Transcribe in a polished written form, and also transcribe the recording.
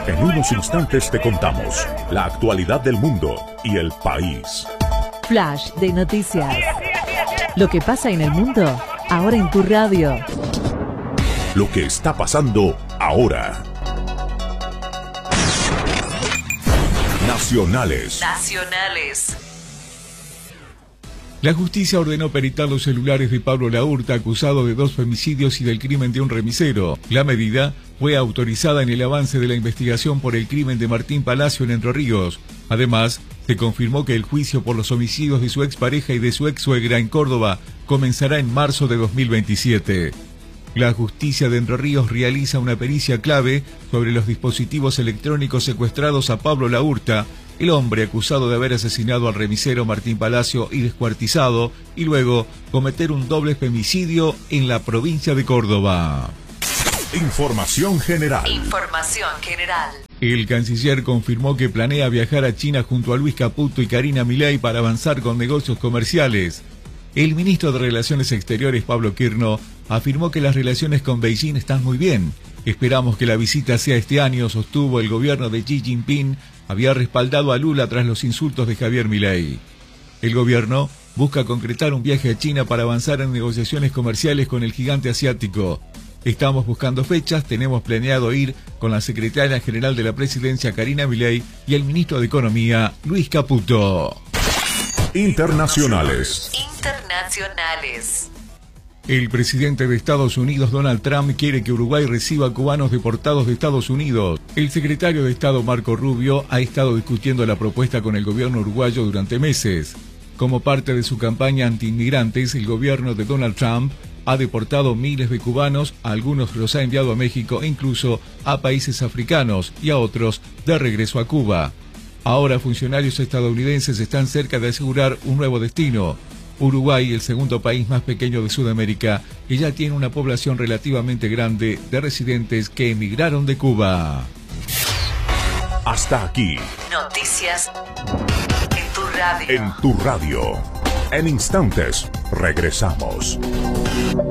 En unos instantes te contamos la actualidad del mundo y el país. Flash de noticias. Lo que pasa en el mundo, ahora en tu radio. Lo que está pasando ahora. Nacionales. La justicia ordenó peritar los celulares de Pablo Laurta, acusado de 2 femicidios y del crimen de un remisero. La medida fue autorizada en el avance de la investigación por el crimen de Martín Palacio en Entre Ríos. Además, se confirmó que el juicio por los homicidios de su expareja y de su ex-suegra en Córdoba comenzará en marzo de 2027. La justicia de Entre Ríos realiza una pericia clave sobre los dispositivos electrónicos secuestrados a Pablo Laurta, el hombre acusado de haber asesinado al remisero Martín Palacio y descuartizado, y luego cometer un doble femicidio en la provincia de Córdoba. Información general. El canciller confirmó que planea viajar a China junto a Luis Caputo y Karina Milei para avanzar con negocios comerciales. El ministro de Relaciones Exteriores, Pablo Quirno, afirmó que las relaciones con Beijing están muy bien. Esperamos que la visita sea este año, sostuvo. El gobierno de Xi Jinping había respaldado a Lula tras los insultos de Javier Milei. El gobierno busca concretar un viaje a China para avanzar en negociaciones comerciales con el gigante asiático. Estamos buscando fechas, tenemos planeado ir con la secretaria general de la presidencia, Karina Milei, y el ministro de Economía, Luis Caputo. Internacionales. El presidente de Estados Unidos, Donald Trump, quiere que Uruguay reciba cubanos deportados de Estados Unidos. El secretario de Estado, Marco Rubio, ha estado discutiendo la propuesta con el gobierno uruguayo durante meses. Como parte de su campaña anti-inmigrantes, el gobierno de Donald Trump ha deportado miles de cubanos, a algunos los ha enviado a México e incluso a países africanos y a otros de regreso a Cuba. Ahora funcionarios estadounidenses están cerca de asegurar un nuevo destino. Uruguay, el segundo país más pequeño de Sudamérica, que ya tiene una población relativamente grande de residentes que emigraron de Cuba. Hasta aquí. Noticias en tu radio. En tu radio. En instantes, regresamos.